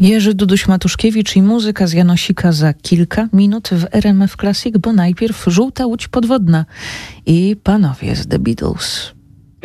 Jerzy Duduś-Matuszkiewicz i muzyka z Janosika za kilka minut w RMF Classic, bo najpierw Żółta Łódź Podwodna i panowie z The Beatles.